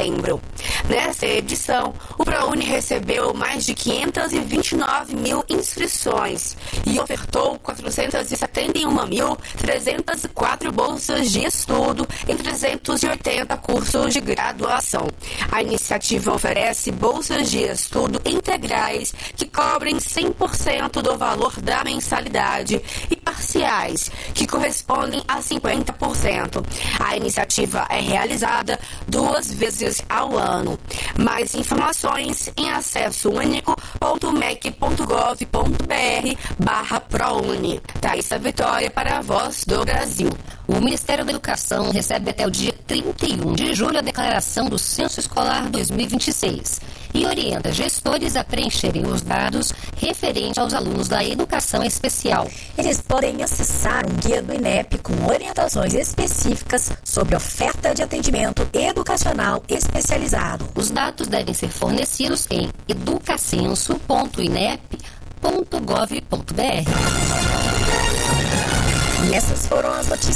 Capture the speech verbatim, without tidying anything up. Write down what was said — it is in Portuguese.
setembro. Nessa edição, o ProUni recebeu mais de quinhentas e vinte e nove mil inscrições e ofertou quatrocentas e setenta e uma mil, trezentas e quatro bolsas de estudo em trezentos e oitenta cursos de graduação. A iniciativa oferece bolsas de estudo integrais que cobrem cem por cento do valor da mensalidade e parciais, que correspondem a cinquenta por cento. A iniciativa é realizada duas vezes ao ano. Mais informações em acesso único ponto m e c ponto gov ponto b r barra ProUni. Thaisa Vitória para a Voz do Brasil. O Ministério da Educação recebe até o dia trinta e um de julho a declaração do Censo Escolar dois mil e vinte e seis e orienta gestores a preencherem os dados referentes aos alunos da educação especial. Eles podem acessar um guia do INEP com orientações específicas sobre oferta de atendimento educacional especializado. Os dados devem ser fornecidos em educacenso ponto inep ponto gov ponto b r. E essas foram as notícias